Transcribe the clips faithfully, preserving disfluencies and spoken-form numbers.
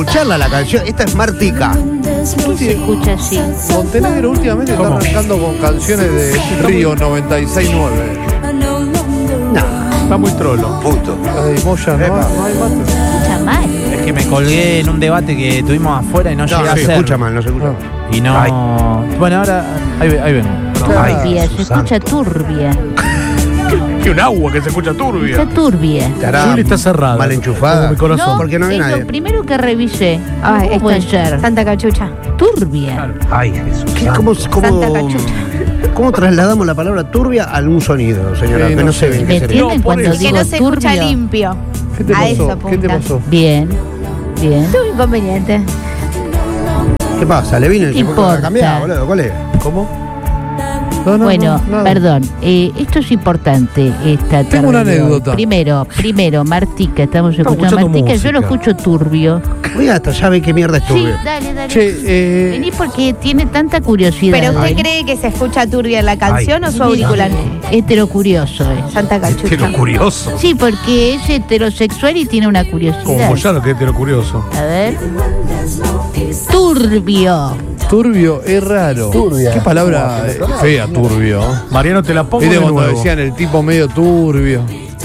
Escucharla la canción, esta es Martica. ¿Qué se escucha así? Montenegro últimamente está ¿Cómo? arrancando con canciones de Río noventa y seis nueve. No, Está muy trolo. puto. Ay, Moya, no, Epa. no hay mate. Escucha mal. Es que me colgué en un debate que tuvimos afuera y no, No, llegué a se hacer. escucha mal, no se escucha. No. Y no. Ay. Bueno, ahora. Ahí, ahí ven. Ay, Turbia, se Jesús escucha santo. turbia. Que un agua que se escucha turbia. Está turbia. Estará Juli está cerrada. mal enchufada. Como mi corazón. No, porque no hay es nadie. lo primero que revisé. Ay, ¿Cómo puede ser? Santa Cachucha. Turbia. Ay, Jesús. ¿Qué, cómo, cómo, Santa Cachucha. ¿Cómo trasladamos la palabra turbia a un sonido, señora? Sí, que no no se sé. ve en ¿Me qué se ve. entienden No, por cuando eso. Que digo no se escucha turbio? limpio. ¿Qué te A eso pasó? ¿Qué te apunta. pasó? Bien, bien. Tuve inconveniente. ¿Qué pasa? ¿Le vine el ¿Qué tipo que va a importa? cambiar, boludo? ¿Cuál es? ¿Cómo? No, no, Bueno, no, nada. perdón, eh, esto es importante. Esta Tengo una tarde de hoy. anécdota. Primero, primero, Martica, estamos escuchando escuchando Martica, yo lo música. escucho turbio. Oiga, hasta ya ve qué mierda es Sí, turbio. dale, dale. Che, eh, Vení porque tiene tanta curiosidad. ¿Pero usted Ay, cree que se escucha turbia en la canción Ay. o su auricular? Heterocurioso es. Santa Cachucha. Hetero curioso. Sí, porque es heterosexual y tiene una Como curiosidad. Moyano, que es hetero curioso. A ver. Turbio. turbio es raro. Turbia. Qué palabra eh, fea, turbio. Mariano, te la pongo ¿Viste de cuando nuevo. decían el tipo medio turbio?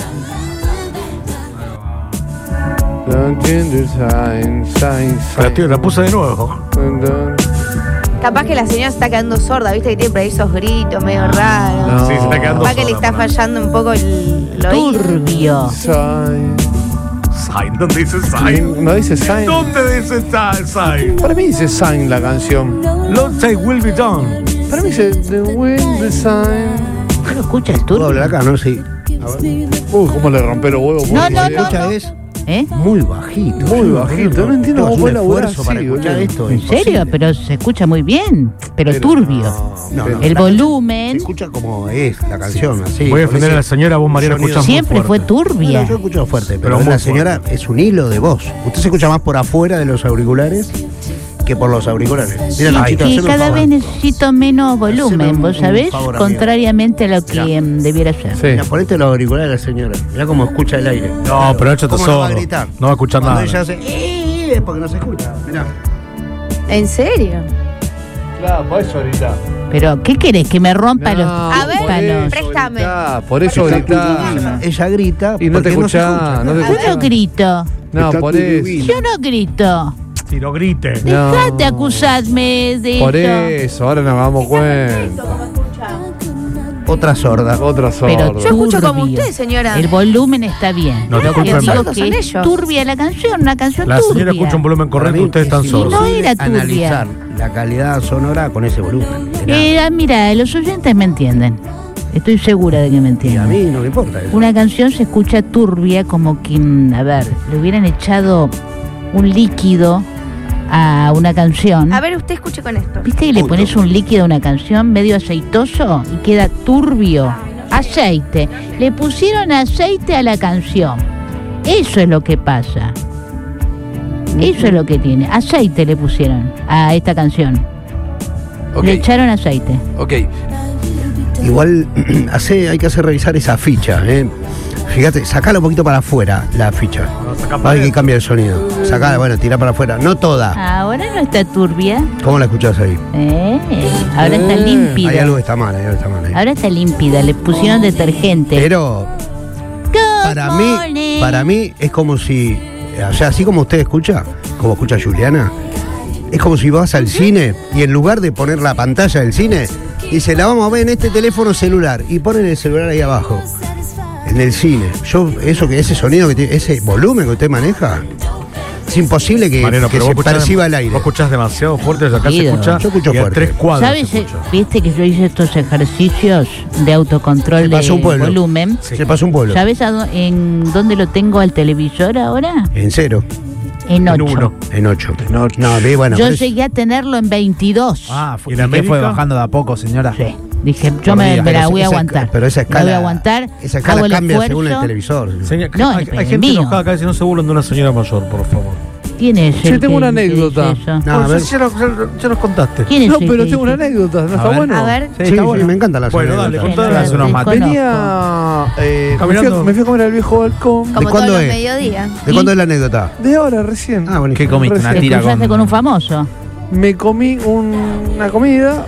Pero, tío, la puse de nuevo. Capaz que la señora se está quedando sorda, viste que tiene por ahí esos gritos medio raros. No. Sí, se está quedando Capaz que le sorda, está por ahí. fallando un poco el, el oído. Turbio. Sign. Sign, ¿dónde dice sign? ¿No dice sign? ¿Dónde dice sign? sign? Para mí dice sign la canción. Lord say will be done. Para mí dice the wind, the sign. ¿No lo escuchas ¿Puedo turbio? hablar acá? No, sí. Uy, cómo le rompe los huevos. No, por no, ahí. no. Escucha, es ¿Eh? muy bajito. Muy bajito. No entiendo Todo es cómo un puede laburar esfuerzo así, para escuchar boludo. esto. ¿En serio? Pero se escucha muy bien. Pero, Pero turbio. No, pero- no. El La- volumen Se escucha como es la canción, así. Voy a con defender ese a la señora, vos, Mariano, sonido. escuchás muy siempre fue fuerte. turbia. Bueno, yo escucho fuerte, pero, Pero muy la señora es un hilo de voz. Usted se escucha más por afuera de los auriculares que por los auriculares. Mira, Sí, Nachito, que haceme un cada favor. vez necesito menos volumen, Haceme un- vos un sabés, favor, amiga. contrariamente a lo que em, debiera ser. Sí. Mira, ponete los auriculares a la señora. Mira cómo escucha el aire. No, pero él ya está ¿Cómo no va a sordo. gritar? No va a escuchar Cuando nada. ella hace "Eh", es porque no se escucha. Mirá. ¿En serio? Claro, por eso ahorita. Pero, ¿qué querés? ¿Que me rompa los A ver, tímpanos? préstame. Gritá, por eso Está grita. turbina. Ella grita Y no te porque no se escuchá, escucha. no te Yo escuchá. no grito. No, Está por turbina. eso. Yo no grito. Si no grite. No. Dejate acusarme de Por esto. eso, ahora nos damos cuenta. Otra sorda. Otra Pero sorda. Yo escucho como turbio. usted, señora. El volumen está bien. No, Lo que discúlpeme. digo Sordos que son es ellos. turbia la canción, una canción La turbia. señora escucha un volumen Para correcto, mí ustedes están es sordos. no imposible era turbia. analizar la calidad sonora con ese volumen. De nada. Eh, mira, los oyentes me entienden. Estoy segura de que me Y a entienden. mí no me importa eso. Una canción se escucha turbia como que, mm, a ver, le hubieran echado un líquido a una canción. A ver, usted escuche con esto. ¿Viste que le Uy, pones no. un líquido a una canción medio aceitoso y queda turbio? Aceite. Le pusieron aceite a la canción. Eso es lo que pasa. Eso es lo que tiene. Aceite le pusieron a esta canción. Ok, Le echaron aceite. ok. Igual hace, hay que hacer revisar esa ficha, ¿eh? Fíjate, sacala un poquito para afuera la ficha. Para que cambie el sonido. Sacala, bueno, tira para afuera. No toda. Ahora no está turbia. ¿Cómo la escuchás ahí? Eh, ahora está Eh, límpida. Hay algo que está mal, hay algo que está mal ahí. Ahora está límpida. Le pusieron detergente. Pero para Good mí, morning. para mí es como si, o sea, así como usted escucha, como escucha Juliana, es como si vas al cine y en lugar de poner la pantalla del cine, dice, la vamos a ver en este teléfono celular y ponen el celular ahí abajo, en el cine. Yo, eso que ese sonido que tiene, ese volumen que usted maneja, es imposible que, Mariano, que pero se vos escuchás perciba dem- el aire. Vos escuchás demasiado fuerte, acá se Oído. escucha. Yo escucho y a fuerte. tres cuadras. ¿Sabes? se eh, escucha. Viste que yo hice estos ejercicios de autocontrol Se pasó un de pueblo. volumen. Sí. Se pasó un pueblo. ¿Sabes a dó- en dónde lo tengo al televisor ahora? En cero, En En ocho. uno. en ocho. En ocho. No, ve, bueno. Yo pero es- llegué a tenerlo en veintidós. Ah, fue, ¿Y ¿y en qué fue América? bajando de a poco, señora? Sí. Dije, yo Por me, día. me la Pero voy a esa- aguantar. Pero esa Me la voy a escala, aguantar. esa hago escala el cambia según el esfuerzo. televisor. Señor, No, hay, el hay gente mío. enojada acá, si no se burlen de una señora mayor, por favor. ¿Quién es Sí, el tengo que una dice anécdota. eso? No, a Bueno, ver. ya, lo- ya lo- ya nos contaste. ¿Quién es No, el pero que tengo una dice? anécdota, ¿no A está ver. bueno? A ver. Sí, Sí, está sí, bueno. me encantan las Bueno, anécdotas. dale, Sí, contá. la hace unos desconozco. mates. Venía. Eh, me, fui a, Caminando. me fui a comer al viejo balcón. Como cuándo todos los es? mediodías. ¿De cuándo es la anécdota? De ahora, recién. Ah, buenísimo. ¿Qué comiste? Una ¿Te tira cruzaste con... con un famoso? Me comí un- una comida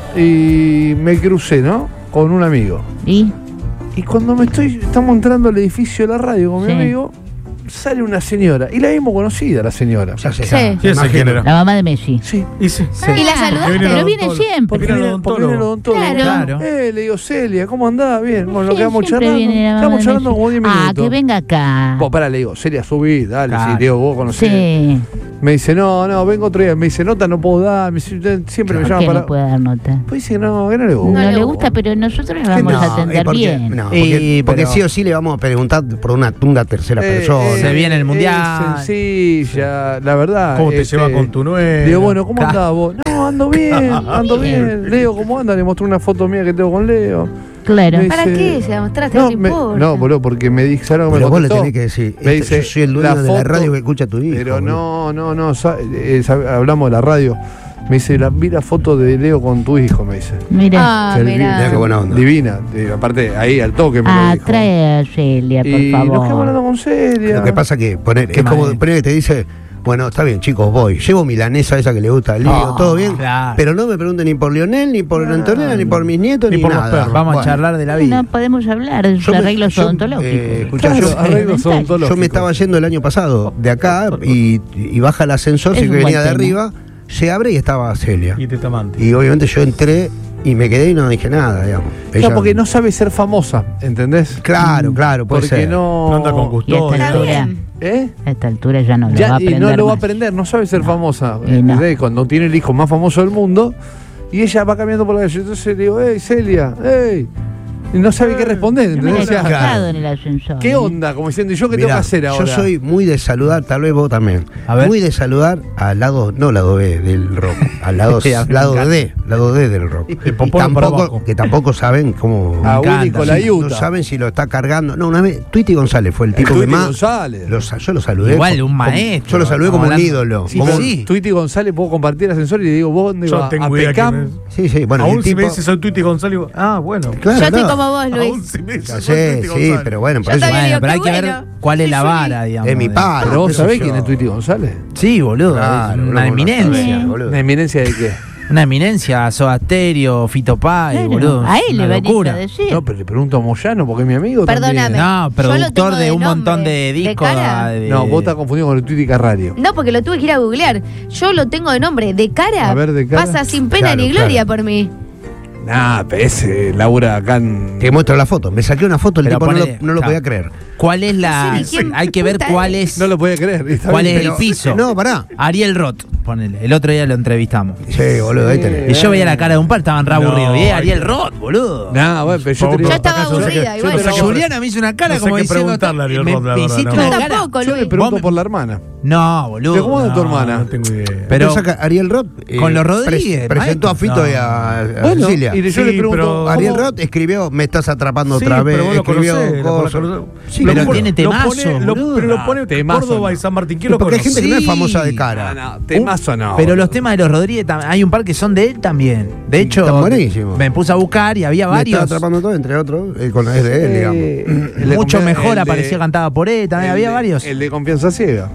y me crucé, ¿no? Con un amigo. ¿Y? Y cuando me estoy, estamos entrando al edificio de la radio con Sí. mi amigo, sale una señora. Y la habíamos conocida, la señora. Ya sé. Sí. Sí, sé quién era. La mamá de Messi. Sí. Y sí. ¿Y la Ah, saludaste? viene Pero el viene odontólogo. siempre. Porque Viene el viene, porque viene el odontólogo. Claro. Eh, le digo, Celia, ¿cómo andás? Bien. Bueno, nos Sí, quedamos siempre charlando. viene la mamá Estamos de charlando Messi. como diez minutos. Ah, que venga acá. Vos, pará, le digo, Celia, subí, dale. Claro. Sí, le digo, vos conocés. Sí. Me dice, no, no, vengo otro día. Me dice, nota no puedo dar. Me dice, siempre me ¿Por llama qué para. no puede dar nota? Pues dice, no, que no le No, gusta. No le le gusta. gusta, pero nosotros le vamos No, a ¿y atender por qué? bien. No, porque, Y, porque pero- sí o sí le vamos a preguntar por una, una tercera Eh, persona. Se viene el mundial. Es sencilla, la verdad. ¿Cómo te este, llevas con tu nueva? Digo, bueno, ¿cómo Claro. andás vos? No, ando bien, ando bien. Leo, ¿cómo anda? Le mostré una foto mía que tengo con Leo. Claro. Me ¿Para dice- qué? Se la mostraste, No, no le me, importa. no, boludo, porque me dijeron que me Pero vos le contestó. tenés que decir, Me esto, dice, yo soy el dueño la de la foto- radio que escucha tu hijo. Pero boludo. no, no, no, sa- eh, sab- hablamos de la radio. Me dice, la, vi la foto de Leo con tu hijo, me dice. Mira. Ah, Que el- mirá. Mirá qué buena onda. Divina. Eh, aparte, ahí al toque me lo Ah, dijo. trae a Celia, por Y nos quedamos favor. hablando con Celia. Lo que pasa que poner, Qué es como mal. poner que te dice, bueno, está bien, chicos, voy. Llevo milanesa esa que le gusta al Lío, Ah, todo bien. claro. Pero no me pregunten ni por Lionel, ni por Antonella, ni por mis nietos, Ni ni, por los nada. perros. Vamos Bueno, a charlar de la No vida. podemos hablar de Yo sus me- arreglos yo, odontológicos. eh, escuchá, Claro, yo- arreglos Yo odontológicos. Yo me estaba yendo el año pasado de acá y, y baja el ascensor, Es sí que un venía buen de tema. arriba, se abre y estaba Celia. Y te tamante. Y obviamente yo entré y me quedé y no dije nada, digamos. No, Ella- porque no sabe ser famosa, ¿entendés? Claro, claro, puede Porque ser. no. No anda con Y a custodia. esta Está altura, bien. ¿Eh? a esta altura ya no lo va a Ya, y aprender no lo va a más. aprender, no sabe ser famosa. Y no. ¿Entendés? Cuando tiene el hijo más famoso del mundo, y ella va caminando por la calle. Entonces le digo, hey, Celia, hey. Y no sabe qué responder, Yo me ¿entendés? la he O sea, encontrado en el ascensor. ¿qué ¿eh? onda? Como diciendo, ¿y yo qué Mirá, tengo que hacer ahora? Yo soy muy de saludar, tal vez vos también. A ver. Muy de saludar al lado, no lado B del rock, al lado, Sí, a mí me lado encanta. D, lado D del rock. El Y popolo para tampoco, abajo. que tampoco saben cómo. A encanta, Willy con sí, la no Utah. saben si lo está cargando. No, una vez, Tweety González fue el tipo que Tweety más. González. lo sa- yo lo saludé. Igual, como- un maestro. Yo lo saludé como un Estamos ídolo. Sí, como- pero sí. Tweety González, puedo compartir el ascensor y le digo, ¿vos dónde Yo vas? tengo ¿A idea Pecam? quién es. Sí, sí, bueno, Aún el si tipo. me dices soy Tuiti González, digo, ah, bueno. Claro, Yo estoy no. como vos, Aún Luis. si me dices Ya soy sé, Tuiti sí, González. pero bueno, por Yo eso. también Bueno, digo, pero hay qué que ver bueno. cuál es Sí, la sí. vara, digamos. Es mi de- padre. ¿Pero vos qué sé sabés yo. quién es Tweety González? Sí, boludo. Claro, es boludo, una ¿cómo no eminencia. sabés, boludo? ¿Una eminencia de qué? Una eminencia, Soda Stereo, Fito Páez, Claro, boludo. a es él una le venís locura. a decir. No, pero le pregunto a Moyano porque es mi amigo. Perdóname. también. No, Yo lo productor tengo de de un montón nombre. de ¿De discos. cara? de- No, vos estás confundido con el Tweety Carrario. No, porque lo tuve que ir a googlear. Yo lo tengo de nombre. De cara, A ver, de cara. pasa sin pena Claro, ni gloria claro. por mí. Nah, pero ese Laura acá en... Te muestro la foto. Me saqué una foto, el Pero tipo no lo, ponele- no lo claro. podía creer. ¿Cuál es la...? Sí, ¿quién Hay que ver puta cuál es? es... No lo podía creer. está ¿Cuál bien, es el pero- piso? No, pará. Ariel Roth, ponele. El otro día lo entrevistamos. Sí, boludo, ahí tenés. Y yo veía la cara de un par, estaban re No, aburridos. Y hay es Ariel que- Roth, boludo. Nah, bueno, pero yo te digo... Yo estaba acá yo no sé aburrida, qué- igual. yo no sé Pero qué- Juliana me hizo una cara no sé como qué diciendo... preguntarle a Ariel me, Roth, la me verdad, hiciste no. una Yo cara... tampoco, Yo le Luis. pregunto Vos me- por la hermana. No, boludo. ¿Pero cómo anda tu No, hermana? No tengo idea. Pero- Pero saca Ariel Roth. eh, Con los Rodríguez, pres- presentó a maestro. Fito y No. a, a Bueno, Cecilia. y yo Sí, le pregunto... pero- Ariel ¿cómo? Roth escribió Me estás atrapando Sí, otra vez. pero vos lo escribió conocés, lo cosas. conocés. Sí, pero lo- tiene lo temazo, pone- lo- boludo. Pero lo Ah, pone temazo Córdoba no. y San Martín. ¿Quién lo Porque hay conoce? gente que no es Sí. famosa de No, cara. no, temazo no. Pero los temas de los Rodríguez, tam- hay un par que son de él también. De hecho, están buenísimos. me puse a buscar y había Me varios. estaba atrapando todo, entre otros. eh, con, es de él, digamos. Eh, el de Mucho confianza- mejor el de- aparecía cantada por él, también el había de- varios. El de Confianza Ciega.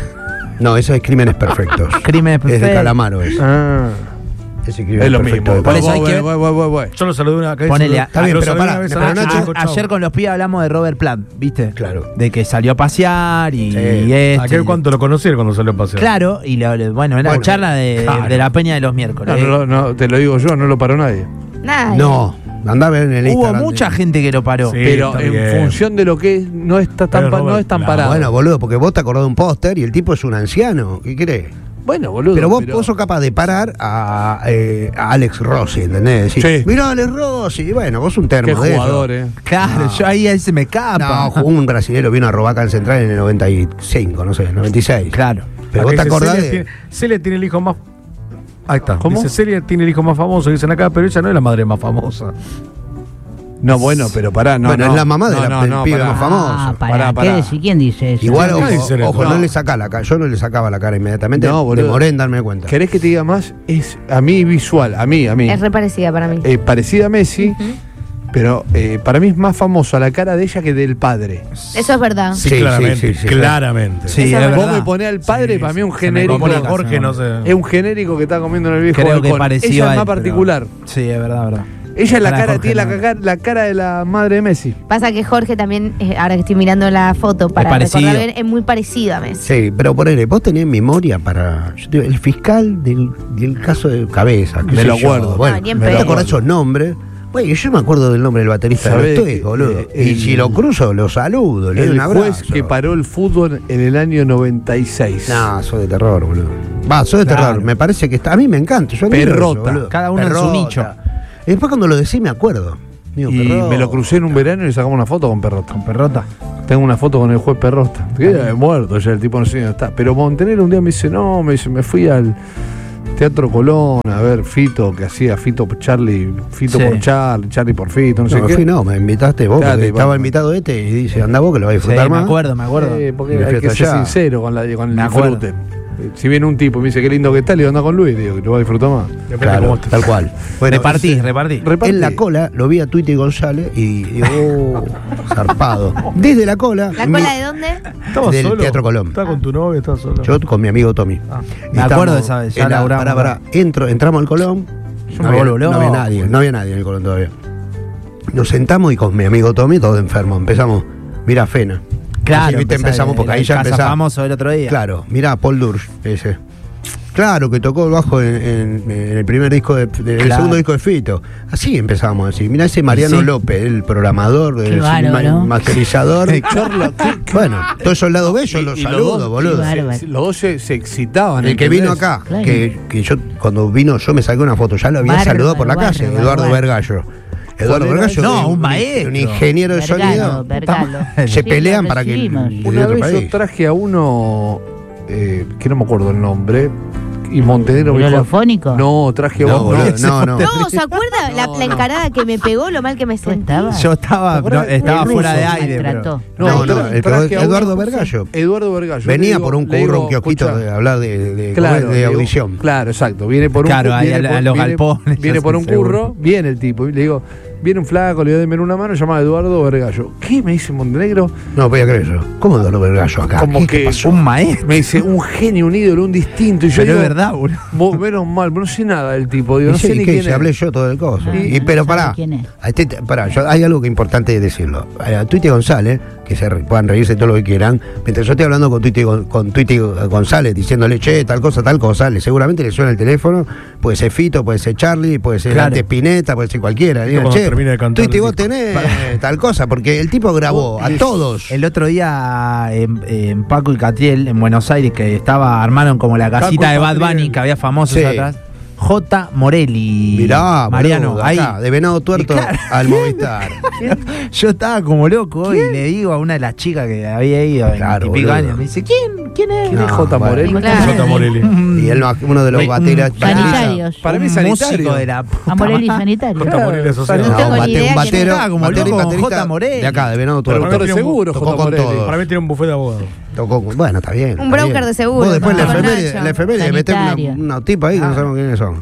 No, eso es Crímenes Perfectos. Crímenes Es de Perfectos. Calamaro, ese. Ah. Ese Crímenes Es lo Perfectos mismo. de Por Calamaro. eso hay que- Voy, voy, voy, voy. Yo lo saludé una vez. Ponele a- Está bien, lo pero saludé pará, una vez a pero la Nacho- noche, A- dijo, chau. ayer con los pibes hablamos de Robert Plant, ¿viste? Claro. De que salió a pasear y, Sí. y esto. Aquel y- cuánto lo conocí cuando salió a pasear. Claro, y lo- lo- bueno, era Bueno, la charla de, claro. de la peña de los miércoles. No, no, no, te lo digo yo, no lo paró nadie. Nada. No, andá a ver en el Hubo Instagram. mucha gente que lo paró. Sí. Pero está en bien. función de lo que es, no está tan, Pero pa- no Robert, es tan claro. parado. Bueno, boludo, porque vos te acordás de un póster y el tipo es un anciano. ¿Qué crees? Bueno, boludo. Pero vos, vos sos capaz de parar a, eh, a Alex Rossi, ¿entendés? Decir, Sí. mirá Alex Rossi. Y bueno, vos un Qué termo de eso. jugador, eh. Claro, No. yo ahí, ahí se me No, escapa. jugó un brasilero vino a robar acá en Central en el noventa y cinco, no sé, noventa y seis. Claro. Pero vos Acá te dice, acordás Celia de... Tiene, Celia tiene el hijo más. Ahí está. ¿Cómo? Dice Celia tiene el hijo más famoso, dicen acá, pero ella no es la madre más famosa. No, bueno, pero pará, no. bueno, no. es la mamá de no, la, no, del no, pibe pará. más famoso. Ah, para, Pará, pará. ¿qué decir? ¿Quién dice eso? Igual, Nadie ojo, dice eso. ojo, no. No. le saca la cara. Yo no le sacaba la cara inmediatamente. No, boludo. Demoré en darme cuenta. ¿Querés que te diga más? Es a mí visual, a mí, a mí. Es re parecida para mí. Eh, parecida a Messi, pero eh, para mí es más famoso a la cara de ella que del padre. Eso es verdad. Sí, Sí, claramente. sí, sí, sí, claramente. Sí, Esa es es Vos verdad. me ponés al padre, Sí, para mí sí. un Se me genérico. compone Jorge, no sé. Es un genérico que está comiendo en el viejo Creo que balcón. parecido Ella a es él, más pero- particular. Sí, es verdad, verdad. Ella es la Cara cara, Jorge, tiene la, no. caca- la cara de la madre de Messi. Pasa que Jorge también, eh, ahora que estoy mirando la foto para parecido. recordar bien, es muy parecido a Messi. Sí, pero ponele, vos tenés memoria para. Yo te digo, el fiscal del, del caso de Cabeza. qué Me sé lo yo. acuerdo. Bueno, No, ni en me pedo. te acordás esos nombres. Bueno, yo me acuerdo del nombre del baterista de ¿Sabés los Tues, que, boludo. eh, y el- si lo cruzo, lo saludo, le doy un El abrazo. juez que paró el fútbol en el año noventa y seis. No, soy de terror, boludo. Va, soy de Claro. terror. Me parece que está. A mí me encanta. Yo admiro Perrota. eso, boludo. Cada uno en su nicho. Y después cuando lo decís me acuerdo. Digo, Y Perrota. me lo crucé en un verano y le sacamos una foto con Perrota. Con Perrota. Tengo una foto con el juez Perrota. Queda muerto ya, el tipo no sé dónde está. Pero Montenegro un día me dice, no, me dice, me fui al Teatro Colón a ver Fito, que hacía Fito por Charlie, Fito Sí. por Charlie, Charlie por Fito, no, No, sé me qué. fui, no, me invitaste vos, Claro, porque te- estaba bueno. invitado este y dice, anda vos que lo vas a Sí, disfrutar me más. acuerdo, me acuerdo. Eh, Y porque me hay fui que hasta ser allá. sincero con, la, con el Me acuerdo. disfrute. Eh, Si viene un tipo y me dice qué lindo que está, le digo anda con Luis, digo que lo va a disfrutar más. Depende Claro, cómo estés. tal cual. repartí, ese- repartí. Reparte. En la cola lo vi a Twitty González y digo, oh, zarpado. Desde la cola. ¿La mi- cola de dónde? ¿Estabas del solo? Teatro Colón. ¿Estás con tu novia? ¿Estás solo? Yo con mi amigo Tommy. Ah. Me acuerdo de esa vez, ya en la- laburamos pará, pará. Entro, entramos al Colón. Yo No me había, vuelvo no había loco. nadie, no había nadie en el Colón todavía. Nos sentamos y con mi amigo Tommy, todos enfermos. Empezamos, mira Fena. Claro, Así, ¿viste? empezamos porque ahí ya Casa empezamos. famoso el otro día. Claro, mirá, Paul Dursch, ese. Claro, que tocó el bajo en, en- en el primer disco, de, de- el Claro. segundo disco de Fito. Así empezamos a decir. Mirá ese Mariano Sí. López, el programador, Qué el bárbaro. ma- masterizador. Eh, Chorlo, ¿qué- Bueno, todo eso al lado B, yo Y- los y los saludo, dos- boludo. Qué bárbaro. se- los dos se, se excitaban. El que vino ¿entendés? acá, Claro. que, que yo cuando vino yo me saqué una foto, ya lo había Bárbaro, saludado por la bárbaro, calle, bárbaro. Eduardo Vergallo. Eduardo ¿Cuál era? Vergallo, No, de- un maestro. un ingeniero de Vergalo, sonido. Vergalo. Se Sí, pelean lo para que recibimos. el- de Una otro vez yo país. traje a uno, eh, que no me acuerdo el nombre, y Montenegro me dijo... ¿Holofónico? No, traje a No, uno. boludo, no, no. No, ¿se acuerda la, la encarada que me pegó, lo mal que me ¿Tú sentí? estabas? Yo estaba, no, estaba El fuera de ruso aire. maltrató. Pero, No, no, tra- el traje a Eduardo uno- Vergallo. Eduardo Vergallo. Venía Le digo- por un le curro, digo, un kiosquito escuchá, de hablar de, de, Claro, de le digo, audición. Claro, exacto. Viene por un Claro, cu- ahí viene a- por- a los viene- galpones, Viene yo por sé, un seguro. curro, viene el tipo. Y le digo, viene un flaco, le doy de una mano, llamaba Eduardo Vergallo. ¿Qué? Me dice Montenegro. No podía creer eso. ¿Cómo Eduardo Vergallo acá? Como ¿Qué que te pasó? un maestro. Me dice, un genio, un ídolo, un distinto. Y yo Pero digo, es verdad, boludo. vos, menos mal, no sé nada del tipo. Digo, no Y sí, sé ni ¿qué quién hice? es. Hablé yo todo el coso. Ah, Y, no pero sabe pará, quién es. a este- pará, yo- hay algo que importante decirlo. A Tuiti González, que se re- puedan reírse todo lo que quieran, mientras yo estoy hablando con Tuiti, Gon- con Tuiti González, diciéndole, che, tal cosa, tal cosa, le, seguramente le suena el teléfono, puede ser Fito, puede ser Charlie, puede ser Claro. Dante Spinetta, puede ser cualquiera. Digan, cuando che, termine de cantar Tuiti, el vos disco. tenés tal cosa, porque el tipo grabó a todos. El otro día en, en Paco y Catriel, en Buenos Aires, que estaba, armaron como la casita Paco y de Bad Catriel. Bunny, que había famosos Sí. atrás. J. Morelli. Mirá, Mariano, boludo, ahí. acá, de Venado Tuerto Y claro, al Movistar. Yo estaba como loco y le digo a una de las chicas que había ido Claro, en pico boludo. años, me dice, ¿quién? ¿Quién es? ¿Quién es No, J. bueno. Morelli? Claro. J. Morelli. Y él, no- uno de los Un bateras. Sanitarios. Para mí Un es sanitario. músico de la puta A Morelli madre. sanitario. J. Morelli asociado. No No, tengo un ni bate- idea un quién batero, es. Como batero y loco con baterista J. Morelli. de acá, de Venado Pero Tuerto. doctor de seguro, Tocó J. con Morelli. todos. Para mí tiene un bufete de abogados. Tocó con- bueno, está bien. Un está broker bien. de seguro, Vos después no, la con efeméride, Nacho. la efeméride le metés una, Sanitario. una tipa ahí que no sabemos quiénes son.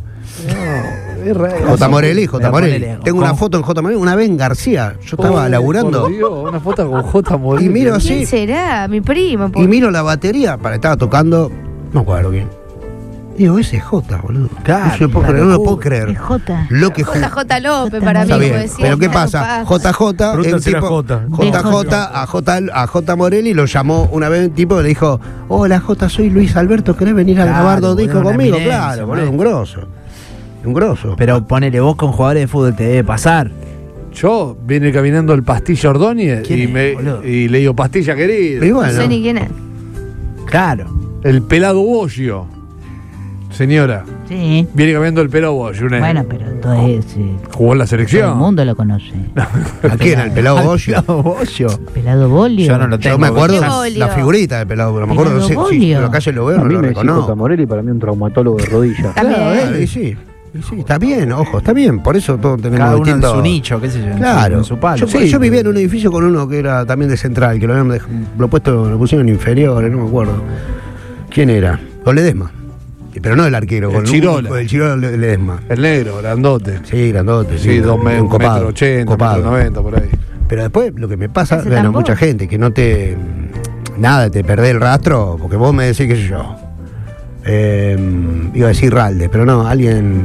No, es re- J. Morelli, J. Pero Morelli. ponele, Tengo con- una foto en J. Morelli, una vez en García. Yo estaba Oh, laburando por Dios, una foto con J. Morelli. y miro ¿Quién así, será? Mi primo. y miro la batería, para estaba tocando, no me acuerdo quién. Digo, ese es J, boludo. Claro, no, se lo puedo la creer, no lo locura. puedo creer. Es J. Lo que J J López para mí. Está bien, poesía, pero ¿qué no pasa? J J, el Pregúntaselo a tipo, J. J J, a J, a J Morelli lo llamó una vez un tipo y le dijo, hola J, soy Luis Alberto, ¿querés venir a Claro, grabar dos boludo, discos una conmigo? eminencia, Claro, boludo, maestro. un grosso. Un grosso. Pero ponele vos con jugadores de fútbol, te debe pasar. Yo vine caminando el Pastilla Ordóñez ¿Quién y, es, me, boludo? y le digo, Pastilla querida. Y No bueno, sé ni quién es. Claro. El pelado Bollo. Señora, Sí. viene caminando el pelado Bollo. una- Bueno, pero entonces eh, Jugó en la todo el selección. mundo lo conoce. ¿a quién? ¿Al pelado Goyo? Bollo. Pelado Bolio. Yo no lo tengo. Yo me acuerdo ¿Qué Bolio? la figurita de pelado, pero me acuerdo, no sé, Pelado si Bolio. en la calle lo veo, A no mí lo me decís J. reconozco. Morelli, para mí un traumatólogo de rodillas. También. Claro, y sí. Y sí, está bien, ojo, está bien. Por eso todos tenemos Cada uno en distintos... su nicho, qué sé yo, en su- Claro. en su palo. Yo, Sí. yo vivía en un edificio con uno que era también de Central, que lo habían dej- lo puesto, lo pusieron en inferiores, no me acuerdo. ¿Quién era? Con Ledesma. Pero no el arquero, El con Chirola. Con el Chirola Le- Ledesma. El negro, grandote. Sí, grandote. Sí, dos un metros, copado, metro ochenta, copado. metro noventa, por ahí. Pero después lo que me pasa, ¿Ese bueno, tambor? mucha gente que no te. Nada, te perdés el rastro, porque vos me decís, qué sé yo. eh, iba a decir Ralde, pero no, alguien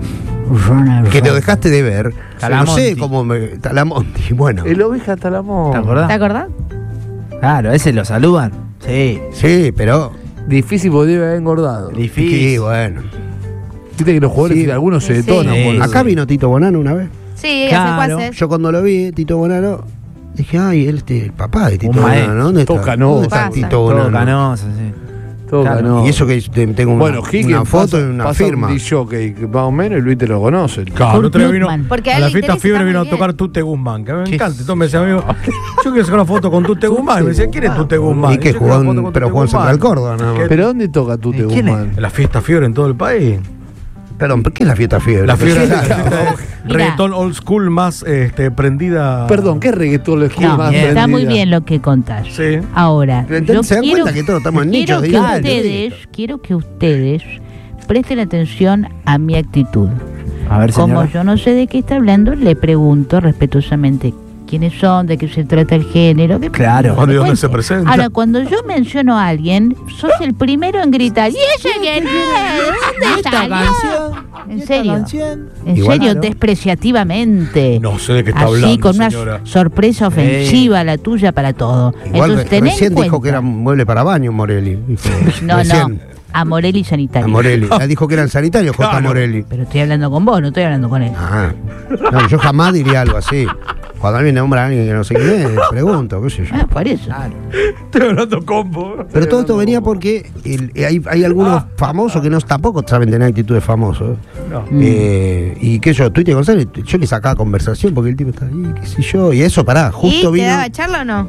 que te dejaste de ver. Talamonti. No sé cómo me. Talamonti, bueno. El oveja Talamón. ¿Te acordás? ¿Te acordás? Claro, ese lo saludan. Sí. Sí, pero. Difícil porque debe haber engordado. Difícil. Sí, bueno. Viste que los jugadores, Sí. algunos se Sí. detonan. Sí. por eso. Acá vino Tito Bonano una vez. Sí, Claro. hace Yo cuando lo vi, Tito Bonano, dije, ay, él este, el papá de Tito Un maestro. Bonano. ¿Dónde está? Todo canoso. ¿Dónde está Pasa. Tito Todo Bonano? canoso, sí. Todo Claro. ganó. Y eso que te- tengo una, Bueno, Higgins una foto pasa- y una pasa firma. un disjockey que más o menos y Luis te lo conoce. Claro, el otro día vino Guzmán. Porque a a él la le fiesta interesa, Fiebre está vino a muy tocar bien. Tute Guzmán, que me ¿Qué encanta. es? Entonces me decía, amigo, yo quiero sacar una foto con Tute Guzmán. Y me decía, ¿quién es Tute Guzmán? ¿Y qué yo jugó? quiero en- una foto con pero Tute jugó en Guzmán. Central Córdoba, nada más. ¿Qué? ¿Pero dónde toca tú te ¿Quién es? Guzmán? En la fiesta Fiebre en todo el país. Perdón, ¿por qué es la fiesta fiebre? La fiebre Claro. la fiesta de Mira. reggaetón old school más este, prendida. Perdón, ¿qué reggaetón le escucha No, más bien. está muy prendida? bien lo que contás. Sí. Ahora, Pero yo entonces se dan quiero, cuenta que todos estamos en quiero nichos que diferentes. ustedes, quiero que ustedes presten atención a mi actitud. A ver, Como señora. yo no sé de qué está hablando, le pregunto respetuosamente quiénes son, de qué se trata el género. que- Claro. que ¿Cuándo y dónde cuente. se presenta? Ahora, cuando yo menciono a alguien, sos el primero en gritar, ¿y ese quién es? ¿Dónde esta salió? canción? ¿En ¿Esta serio? canción? En Igual, serio, claro. despreciativamente. No sé de qué está Así, hablando, con una señora. sorpresa ofensiva la tuya para todo. Igual Entonces, re- tenés recién en dijo cuenta. que era un mueble para baño Morelli. Dijo, No, recién, no, a Morelli Sanitario. A Morelli. Ya dijo que eran sanitarios, J. Claro. Morelli. Pero estoy hablando con vos, no estoy hablando con él. Ah. No, yo jamás diría algo así. Cuando alguien nombra a alguien que no sé quién es, pregunto, qué sé yo. Ah, por eso. Estoy hablando combo. Pero todo esto venía porque el- hay, hay algunos famosos que no tampoco saben tener actitud de famosos. No. Eh, y que yo, Twitter González, yo le sacaba conversación porque el tipo está ahí, qué sé yo. Y eso, pará, justo ¿Y vino. te daba charla o no?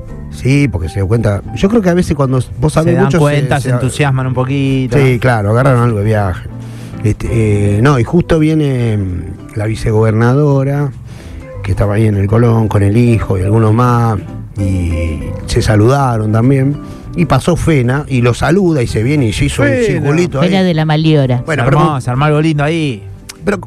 Sí, porque se dio cuenta. Yo creo que a veces cuando vos Se sabés dan mucho. cuenta, se, se- entusiasman un poquito. Sí, claro, agarraron algo de viaje. Este, eh, no, y justo viene mm, la vicegobernadora, que estaba ahí en el Colón con el hijo y algunos más, y se saludaron también. Y pasó Fena y lo saluda y se viene y se hizo el Fena. circulito ahí. Fuera de la Maliora. Bueno, se pero, armó, se armó algo lindo ahí. pero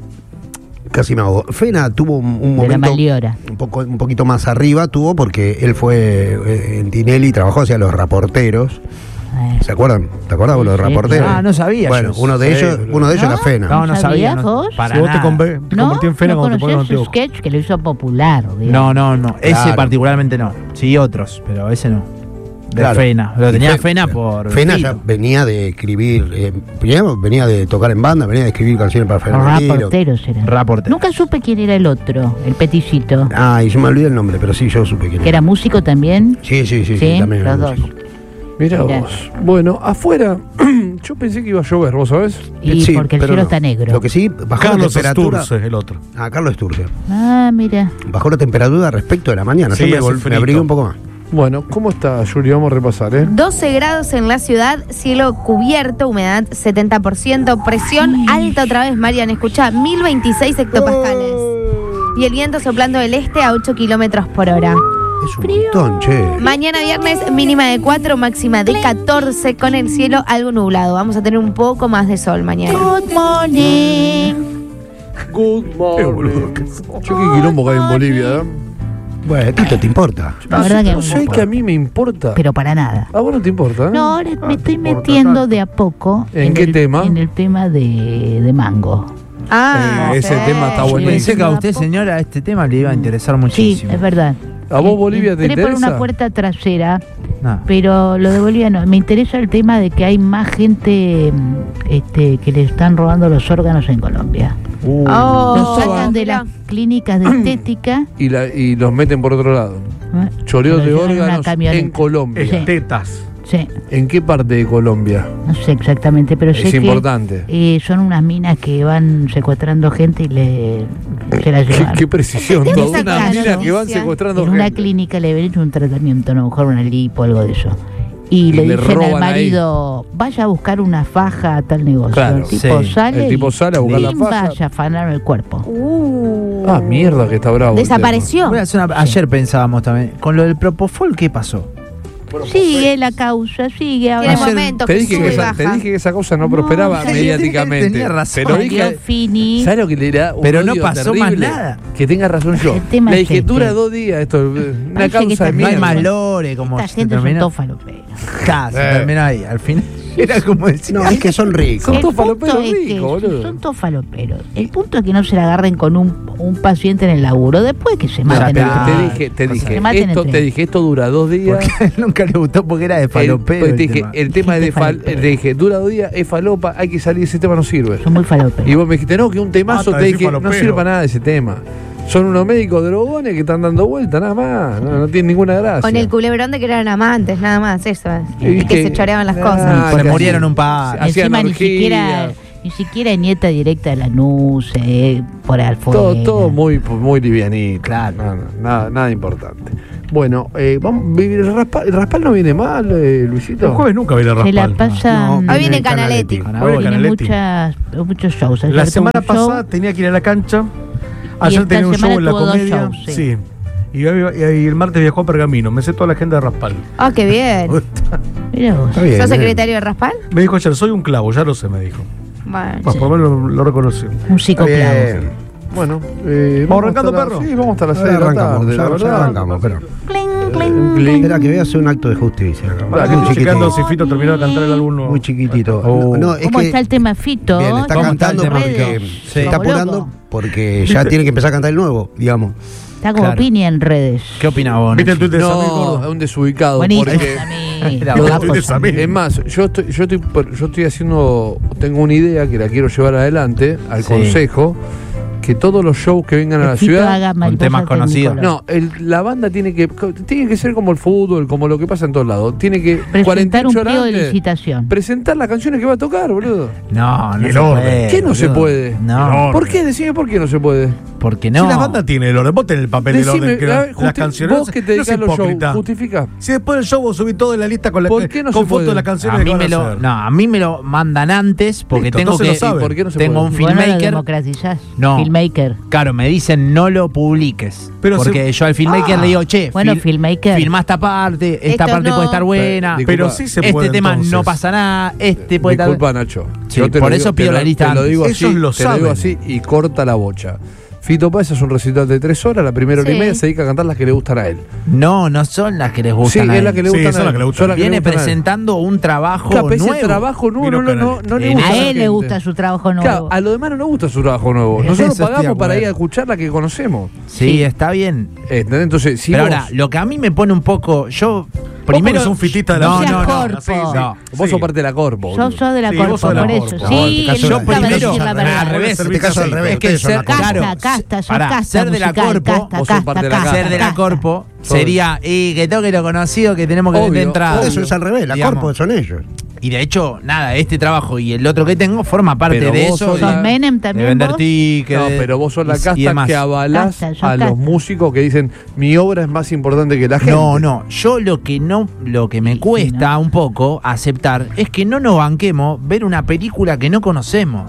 casi me hago. Fena tuvo un, un De la momento Maliora. un poco un poquito más arriba, tuvo porque él fue eh, en Tinelli y trabajó hacia los reporteros. Eh, ¿Se acuerdan? ¿Te acordás de los Sí, reporteros? Ah, no sabía Bueno, yo. uno de Sí, ellos, boludo. uno de ellos ¿No? era Fena. No, no sabía. ¿Sabías No, vos? para Si vos te, nada. conver- te ¿No? convertí en Fena ¿No cuando te pones conocés los su anteojos. sketch que lo hizo popular? digamos? No, no, no. Ese Claro. particularmente no. Sí, otros, pero ese no. De Claro. Fena. Lo Y tenía Fe- Fena por. Fena Tito. ya venía de escribir, eh, primero venía de tocar en banda, venía de escribir canciones para Fernando Martino. Raporteros eran. Raporteros. Nunca supe quién era el otro, el peticito. Ah, y yo me olvidé el nombre, pero sí, yo supe quién Que era músico también. Sí, sí, sí, sí, Sí, también era los dos. músico. Mirá Mirá. vos. Bueno, afuera, yo pensé que iba a llover, ¿vos sabés? Y Sí, porque el pero cielo no. está negro. Lo que sí, bajó Carlos la temperatura. Asturce, el otro. Ah, Carlos Sturce. Ah, mira. Bajó la temperatura respecto de la mañana. Sí, yo me, hace vol- me frito. abrigué un poco más. Bueno, ¿cómo está, Yuri? Vamos a repasar, ¿eh? doce grados en la ciudad, cielo cubierto, humedad setenta por ciento, presión alta otra vez, Marian, escucha, mil veintiséis hectopascales. Y el viento soplando del este a ocho kilómetros por hora. Es un montón, che. Mañana viernes mínima de cuatro, máxima de catorce, con el cielo algo nublado. Vamos a tener un poco más de sol mañana. Good morning. Good Qué boludo morning. que sos. Yo qué quilombo que hay en Bolivia, ¿eh? Bueno, Tito, ¿te importa? La verdad que no sé que a mí me importa. Pero para nada. A vos no te importa, ¿eh? No, ahora Ah, me estoy te importa metiendo tanto. de a poco. ¿En qué el, tema? En el tema de, de Mango. Ah, Eh, ese sí. tema está Yo buenísimo. pensé que a usted, señora, este tema le iba a interesar Sí, muchísimo. es verdad. ¿A vos Bolivia te Entré por interesa? una puerta trasera, No. pero lo de Bolivia no. Me interesa el tema de que hay más gente mm, este, que le están robando los órganos en Colombia. Uh, Oh, Los sacan de mira. las clínicas de estética. y, la, y los meten por otro lado. ¿eh? Choreo Los de llevan en una órganos camioneta. en Colombia. Sí. Tetas. Sí, ¿En qué parte de Colombia? no sé exactamente, pero sé Es que importante. eh, son unas minas que van secuestrando gente y le se la ¿Qué, llevan. qué precisión, ¿Qué toda te una sacas, mina que van Alicia? secuestrando En una gente. clínica le habían hecho un tratamiento, a lo mejor una lipo o algo de eso. y, Y le le dicen al roban ahí. marido, vaya a buscar una faja a tal negocio. Claro. El tipo Sí. sale El tipo sale a buscar y la faja. vaya a afanar el cuerpo. Uh. Ah, mierda que está bravo. el Desapareció. Voy a hacer una- ayer pensábamos también, con lo del Propofol, ¿qué pasó? Sigue la causa, sigue ahora. Tiene Ayer momentos Te que dije sube que, y esa, baja. te dije que esa cosa no, No, prosperaba sí, mediáticamente. tenía razón. Pero Salió dije, Fini. ¿sabes lo que le da un Pero no odio pasó terrible? más nada. Que tenga razón yo. El tema Le es dije, este. dura dos días esto, una Parece que causa de esta No hay mierda. más lore, como Esta se gente son terminó. todos faloperos. Ja, se Eh. terminó ahí. Al final era como decir. No, es que son ricos. Son El todos punto faloperos es que ricos, boludo. son todos faloperos. El punto es que no se la agarren con un, un paciente en el laburo. Después que se No, maten. pero Ah, te entre- dije, te se dije, maten esto, entre te ellos. dije, esto dura dos días. Porque a él nunca le gustó porque era de El- falopero. pues el te dije, tema. el tema es de fal, Gente te dije, dura dos días, es falopa, hay que salir, ese tema no sirve. Son muy faloperos. Y vos me dijiste, no, que un temazo, Basta te de dije, decir no falopero. sirve para nada ese tema. Son unos médicos drogones que están dando vuelta, nada más. No, no tiene ninguna gracia. Con el culebrón de que eran amantes, nada más, eso es. Y Y que que- se choreaban las Ah, cosas. Se que murieron así- un par. hacían Encima ni orgía. siquiera, ni siquiera nieta directa de la N U C, eh, por afuera. Todo, todo muy, muy livianito. Claro. No, no, nada, nada importante. Bueno, eh, vamos, el Raspal, el Raspal no viene mal, eh, Luisito. El jueves nunca viene Se la Raspal. pasan. Hoy viene Canaletti. Hoy viene Tiene Canaletti. muchas, muchos shows. La Ayer tuvo semana un show. pasada tenía que ir a la cancha. Ayer esta tenía un semana show en la tuvo dos comedia. shows, sí. sí. Y, hoy- y el martes viajó a Pergamino. Me sé toda la agenda de Raspal. Ah, qué bien. Mirá vos. Está bien, ¿Sos eh. secretario de Raspal? Me dijo ayer, soy un clavo, ya lo sé, me dijo. Bueno. Pues, por lo menos lo, lo reconoció. Un Está psicoclavo. bien. Bueno, eh, ¿Vamos arrancando, hasta la- perro? Sí, vamos hasta las Ahora seis de la arrancamos, tarde, ya- la ya verdad. arrancamos, pero. Cling, cling. Cling. Espera que voy a hacer un acto de justicia acá. Para que Muy estoy checando chiquitito. si Fito terminó de cantar el álbum nuevo. Muy chiquitito. Oh. No, es ¿Cómo que está el tema Fito? bien, está ¿Cómo está el cantando tema, porque Fito? se Sí. está Como apurando loco. porque ya tiene que empezar a cantar el nuevo, digamos. Está como Claro. piña en redes. ¿Qué opina vos? ¿Viste el Nachi? tuit de Samir No, Gordo? es un desubicado. Buenísimo. Porque, Samir. Era Qué bueno. guapo, de Samir. es más, yo estoy, yo estoy, por- yo estoy haciendo, tengo una idea que la quiero llevar adelante al Sí. consejo, que todos los shows que vengan a la Que Fito ciudad. haga mariposas temas conocidos. tecnicolor. No, el- la banda tiene que tiene que ser como el fútbol, como lo que pasa en todos lados. Tiene que Presentar cuarenta y un ocho horas pliego de antes licitación. presentar las canciones que va a tocar, boludo. No, no El se orden. puede. ¿Qué no se boludo. puede? No, El ¿Por qué? Decime por qué no se puede. porque no. Si la banda tiene el orden, vos tenés el papel del Decime, orden. Que a la- ver, las justi- canciones. vos no que se- te no dedicas a seas los shows, hipócrita. justifica. Si después del show vos subís todo en la lista con, la, ¿Por qué no con se fotos puede? de las canciones A que mí, van me a lo, hacer. no, a mí me lo mandan antes porque Listo, tengo entonces que. lo saben. ¿Y por qué no se tengo puede? un Vos no lo filmmaker. democratizás. No. Filmmaker. Claro, me dicen no lo publiques. Pero porque se- yo al filmmaker Ah. le digo, che, Bueno, fil- filmmaker. filmá esta parte, esta Esto parte no. puede estar buena. Pero- Pero disculpa, sí se este puede. tema entonces. no pasa nada, este puede Disculpa, estar. Nacho. Sí, Yo te por lo eso digo- pido te la lo- lista Te lo antes. digo así, Ellos lo te lo digo saben. así y corta la bocha. Fito Páez es un recital de tres horas, la primera hora y Sí. media se dedica a cantar las que le gustan a él. No, no son las que les Sí, gustan. a es él. la que le Sí, gustan son a las él. que le gustan. Son las que le Viene gustan a él. presentando un trabajo Claro, ese nuevo. trabajo nuevo Vino no, no, no, Canaletti. no le En gusta A la él le gente. gusta su trabajo nuevo. Claro, a los demás no nos gusta su trabajo nuevo. Nosotros Eso estoy de pagamos para acuerdo. ir a escuchar la que conocemos. Sí, está bien. ¿Entendés? Entonces, si Pero vos, ahora, lo que a mí me pone un poco. Yo. Primero Primero. es un fitista de la No, música. no, no. Corpo. Sí, sí. No. vos Sí. sos parte de la Corpo. Yo boludo. soy de la Sí, Corpo, vos sos de la por Corpo. eso. No, Sí, en él este caso Yo nunca va a primero. decir la Al verdad. revés. En este caso al revés. Es que ustedes son ser. la Corpo. Casta, Claro, casta, sos pará, casta ser de la musical, Corpo, casta, vos sos casta, parte de la casta, Ser de la casta. Corpo Sos- sería. Y que toque lo conocido, que tenemos que Obvio, vender entrada. Por eso es al revés, la Digamos. Corpo son ellos. Y de hecho, nada, este trabajo y el otro que tengo forma parte Pero de vos eso. sos de- la- ¿Sos Menem de también vender vos? tickets. No, de- pero vos sos la y- y casta demás. que avalás Casta, sos a los casta. músicos que dicen mi obra es más importante que la gente. No, no, yo lo que no, lo que me cuesta un poco aceptar es que no nos banquemos ver una película que no conocemos.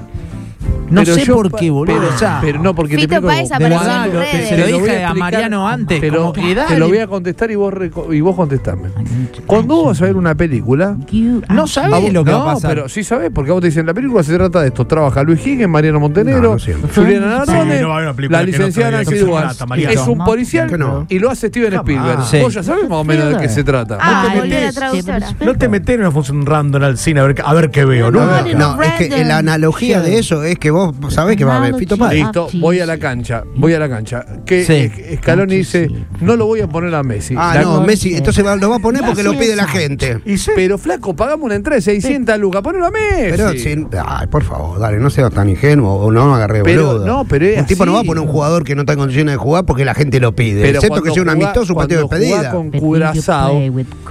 No Pero sé yo por pa- qué, boludo. Pero, o sea, pero no, porque Fito te explico Páez cómo- apareció verdad, en lo- redes. se lo Te dije voy a explicar, Mariano antes, Te lo, como que te dale. lo voy a contestar y vos, reco- y vos contestame. Cuando vos vas a ver una película, You no are- sabés a vos- lo que no, va a pasar. pero sí sabés, porque a vos te dicen, la película se trata de esto. Trabaja Luis Higgins, Mariano No, Montenegro, no siempre. Juliana Sí, Nardone, no hay una película la que no licenciada te diga Nancy que se Duval. trata, Mariano. Es un policial Que no. y lo hace Steven Spielberg. Sí. Vos ya sabés más o menos de qué se trata. Ah, No te volvió la metés. traductora. No te metés en una función random al cine a ver, a ver qué veo, ¿no? No, No, no, es que random. la analogía de eso es que vos sabés que va a haber Fito Páez. Listo, voy a la cancha, voy a la cancha. Que Sí. eh, Scaloni dice, no lo voy a poner a Messi. Ah, La- no, Messi, entonces va- lo va a poner porque lo Así pide es. la gente. Y sí. Pero flaco, pagamos una entrada de seiscientas lucas, ponelo a Messi. Pero, sí, ay, por favor, dale, no seas tan ingenuo o no me agarré Pero, boludo. no, pero es un tipo no va a así. poner un jugador que no está en condiciones de jugar porque la gente lo pide. Pero Excepto que cuando sea un jugá- amistoso, un partido de cuando jugá despedida. con But will you Curazao, play with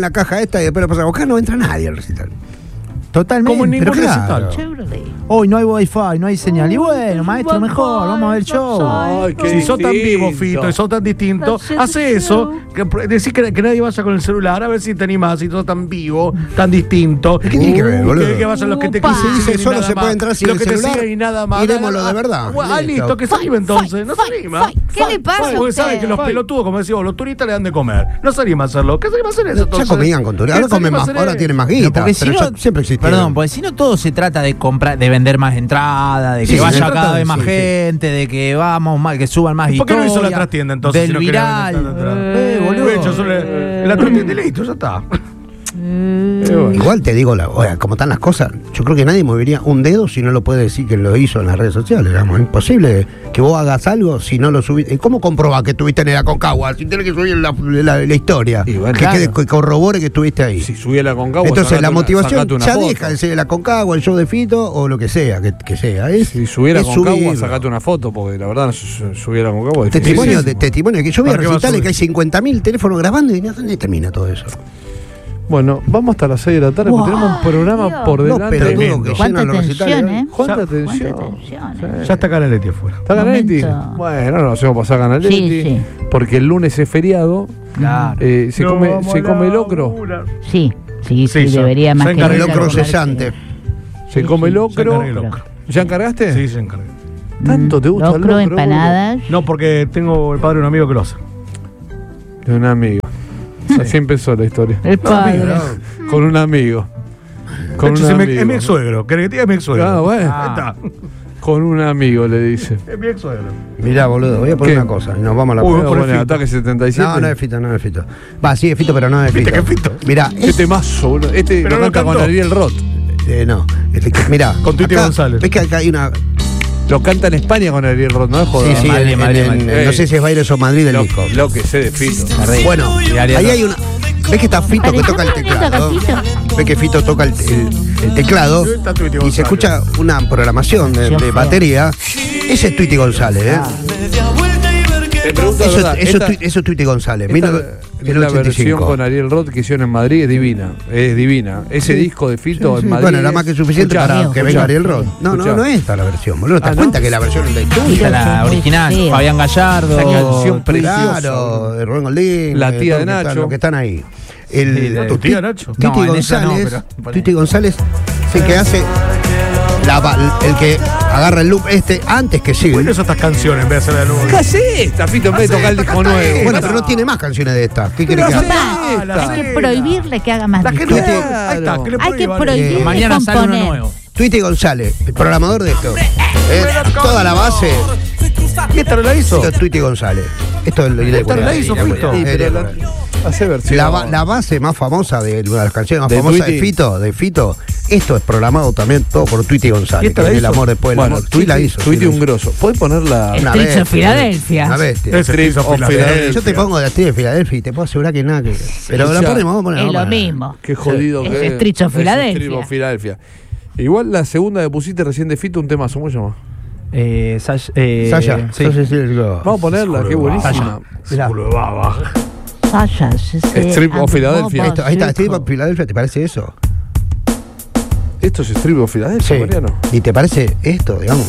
en la caja esta y después lo pasas a buscar, no entra nadie al recital. Totalmente. Como en ningún Pero claro. recital. Seguro tarde. Hoy no hay wifi, no hay señal. Y bueno, maestro, mejor, vamos a ver el show. Ay, qué Si sos tan vivo, distinto. Fito, y sos tan distinto, hace eso, que, decís que, que nadie vaya con el celular, a ver si te animás, si sos tan vivo, tan distinto. ¿Qué tiene que ver, boludo? Que, que vayan los que te Upa. quisen Dice, y solo nada se más. puede entrar sin los el que te celular. siguen y nada más. Iremoslo de verdad. Ah, ah, Listo. listo, que se anime entonces. No se Fight, anima. fight, ¿Qué le pasa a Porque saben usted? que los pelotudos, como decís vos, los turistas le dan de comer. No se anima a hacerlo. ¿Qué se anima a hacer eso Ya entonces? comían con turistas. Ahora ¿Qué se comen anima a más, hacer ahora eso? tienen más Pero guita. porque si Pero no, ya siempre existieron. perdón, porque si no todo se trata de comprar, de vender más entradas, de que Sí, se vaya trata cada de- vez más sí, sí. gente, de que vamos más, que suban más ¿Y por qué no hizo historias, la trastienda entonces? Del si no quería viral. vender tanta entrada? Eh, boludo. Hubiera hecho solo el- la trastienda y listo, ya está. Eh, bueno. Igual te digo, la, oiga, como están las cosas, yo creo que nadie movería un dedo si no lo puede decir que lo hizo en las redes sociales. Digamos. Es imposible que vos hagas algo si no lo subís. ¿Cómo comprobás que estuviste en el Aconcagua? Si tenés que subir la, la- la historia. Y bueno, que, claro. quede- que corrobore que estuviste ahí. Si subí a la Concagua, Entonces sacate la una- motivación sacate una ya foto. deja de ser el Aconcagua, el show de Fito o lo que sea, que, que sea. Es, Si subiera es con Concagua, subirlo. sacate una foto, porque la verdad, su- subiera con Concagua es Testimonio, difícil. de, testimonio que yo voy a ¿Para qué va a recitales subir? que hay cincuenta mil teléfonos grabando y ¿dónde termina todo eso? Bueno, vamos hasta las seis de la tarde, Wow, porque tenemos un programa Dios. por No, delante. pero Tremendo. dudo que Cuánta llenan los recitales. tensión, ¿eh? ¿Cuánta Ya- atención? Cuánta tensión, Sí. ¿eh? Ya está Canaletti afuera. ¿Está Canaletti? Momento. Bueno, no nos hacemos pasar Canaletti. Sí, sí. Porque el lunes es feriado. Claro. Eh, se come, se come locro. Sí, sí, sí, Sí, ya- debería más ya que encargué El nunca locro comerse. cesante. Se Sí, come sí, locro. ya encargué locro. ¿Ya encargaste? Sí, se encarga. ¿Tanto te gusta el Locro, locro? empanadas. No, porque tengo el padre de un amigo que lo hace. De un amigo. Así empezó la historia. El padre. Con un amigo. Con De hecho, un es mi- amigo. es mi ex suegro. ¿Querés que te diga mi ex suegro? Ah, bueno. Ahí está. Con un amigo, le dice. Es mi ex suegro. Mirá, boludo, voy a poner ¿Qué? una cosa y nos vamos a la Uy, pausa. por el Bueno, Fito. ataque setenta y siete. No, no es Fito, no es Fito. Va, sí es Fito, pero no es ¿Viste Fito. que es Fito? Mirá, Qué es, temazo, boludo. Este Pero lo no canta con cantó. Ariel Roth. eh, no. Este que- mirá, Con Titi acá, González. ¿ves que acá hay una? Lo canta en España con Ariel Roth, no es joder. Sí, sí, Madrid, en- Madrid, en- Madrid. en- no sé si es Baires o Madrid el Lo, disco. lo que sé de Fito. Bueno, Y Ariel ahí Roth. hay una. ¿Ves que está Fito que Parece toca el bonito, teclado? Gatito. ¿Ves que Fito toca el, el- el teclado? Está Tweety Y se González. escucha una programación de, Sí, de feo. batería. Ese es Tweety González, ¿eh? Te pregunto, Eso, verdad, eso, esta- es Twi- eso es Tweety González. esta mil es novecientos la ochenta y versión cinco. con Ariel Roth que hicieron en Madrid, es divina. Es divina. Ese disco de Fito Sí, en Madrid. bueno, era más que suficiente Escuchá, para que escuchá. venga Ariel Roth. No, Escuchá. no, no es esta la versión, boludo. ¿Te das Ah, ¿no? cuenta que la versión es de Esta tuya? es la Muy original. feo. Fabián Gallardo. Esta canción preciosa. Claro, de Rubén Goldín. La de tía todos de los que están- Nacho. los que están ahí. Sí, El, de- ¿Tu tía, Nacho? Titi No, en esa no, González. pero- Titi González es el que hace la ba- el que agarra el loop este antes que sigue. Bueno, esas estas canciones en vez de hacer de nuevo. ¿Qué hace esta, Fito, en vez de tocar el disco nuevo? Bueno, pero no tiene más canciones de estas. ¿Qué querés que Pero haga? hace Ah, la esta. Hay que cena. prohibirle que haga más La discos. gente. Claro. Ahí está, que le Hay que prohíban. prohibir Eh, Mañana sale uno componer. nuevo. Tweety González, el programador de esto. Eh, toda la base. ¿Y esta no la hizo? Esto es Tweety González. Esto es lo que Esta no la hizo Fito. Sí, pero la- hace versión. La, ba- la base más famosa de una de las canciones más De famosas de Tweety. Fito, de Fito, esto es programado también todo por Tweety ¿Y González. esta que la es el hizo? amor después del Bueno, amor. Tweety la hizo. sí, Tweety la un hizo. grosso. ¿Puedes ponerla? El Una Streets of bestia, Philadelphia. Una bestia. Ese Streets Streets of of Philadelphia. Philadelphia. Yo te pongo de Street de Filadelfia y te puedo asegurar que nada que. Pero la ya. ponemos, vamos a poner. Es vamos a lo poner. mismo. Qué jodido Es que es. Streets of Es Philadelphia. Streets of Philadelphia. Igual la segunda que pusiste recién de Fito, un tema, ¿cómo se llama? Eh, Sasha. eh, Sasha, sí. Sasha, sí, digo. Vamos a ponerla, qué buenísima. Mirá. Culo de baba. Sasha, sí, sí. Strip of Philadelphia. Esto, ahí está, Sí, Street of Philadelphia, ¿te parece eso? Esto es Street of Philadelphia, Mariano. ¿Y te parece esto, digamos?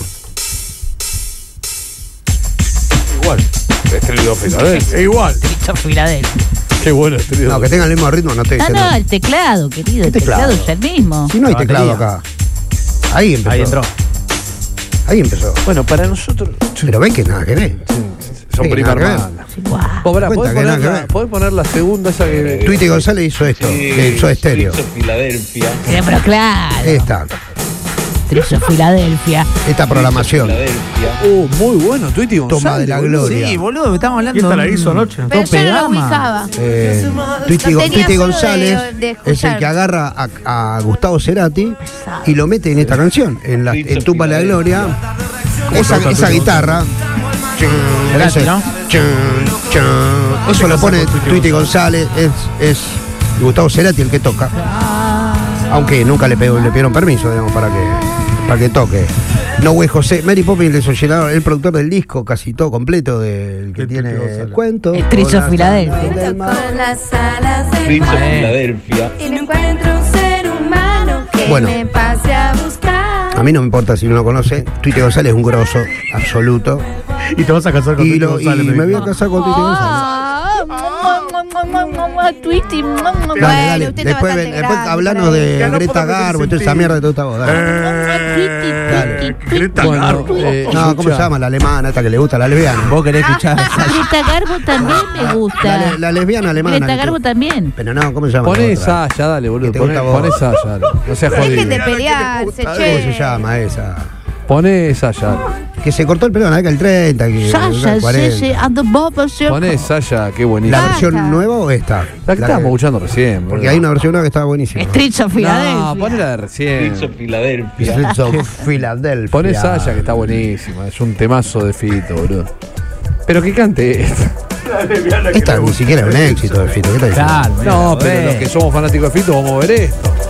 Igual. Street of Philadelphia. E igual. Streets of Philadelphia. Qué bueno Street No, of que tenga el mismo ritmo, no te No, diciendo. no, el teclado, querido. El ¿Qué teclado teclado? es el mismo. Si no hay La teclado batería. acá. Ahí empezó. Ahí entró. Ahí empezó. Bueno, para nosotros Pero ves que nada que ver. son Sí, prima nada que ver. hermana. Sí, guau. Vos, pará, Cuenta ¿podés que poner, nada que la, ver. podés poner la segunda esa que. Tweety González hizo esto, de Soda Stereo. Filadelfia. Sí, pero claro. Esta, Streets of Philadelphia. esta programación. Uh, muy bueno, Tweety González. Toma de la boludo. gloria. Sí, boludo, estamos hablando. ¿Y esta la de un- hizo anoche? Pero Tope yo no lo gama. ubicaba. Eh, Tweety, Lo tenía Tweety solo González de- de es escuchar. el que agarra a, a Gustavo Cerati y lo mete en esta canción, en, la, en Tumba de la Gloria. Esa, esa guitarra. Cerati, ese- ¿no? chun, chun, eso lo pone Tweety González, es, es Gustavo Cerati el que toca. Aunque nunca le, pegó- le pidieron permiso, digamos, para que, para que toque. No, güey, José, Mary Poppins, el Soñador, el productor del disco, casi todo completo, del que De tiene Tweety González. cuentos. Streets con of las Philadelphia. alas del mar. Con las alas del Streets of mar. Filadelfia. Y no encuentro un ser humano que Bueno. me pase a buscar. A mí no me importa si no lo conoce. Twitty González es un grosso absoluto. Y te vas a casar con Y, Twitty lo, y González. me voy a casar con Twitty González. Ah, mua, mua, mua, mua, mua, mua, Twitty, mua, mua, mua. Dale, Bueno, dale. usted está Después, bastante ven- después grande hablanos para de eso. Ya no Greta puedo meter Garbo y toda esa sentido. mierda de toda esta voz. dale. Eh, Twitty, Greta Twitty. Garbo. eh, No, ¿cómo se llama? La alemana, esta que le gusta, la lesbiana. Vos querés escuchar a Sasha. Greta Garbo también me La, gusta. le- la lesbiana alemana. Greta que Garbo tú- también. Pero no, ¿cómo se llama? Poné la otra? Sasha, dale, boludo. Que te Poné, gusta a vos. poné Sasha, dale. No seas Dejen de jodido. pelearse, ¿Cómo se che. llama esa? Poné Sasha, dale. Que se cortó el pelo en la década del treinta. Que, Sasha, cuarenta. Sese, and the Bobo Poné Sasha, qué buenísimo. ¿La Basta. versión nueva o esta? La que La estábamos que- escuchando recién, boludo. Porque hay una versión nueva que estaba buenísima. Streets of No, Philadelphia. poné la de recién. Streets of Philadelphia. Poné Sasha, que está buenísima. Es un temazo de Fito, boludo. Pero que cante esta. Esta ni siquiera es un éxito de Fito. ¿Qué está diciendo? Claro, No, mirá, pero ve. los que somos fanáticos de Fito vamos a ver esto.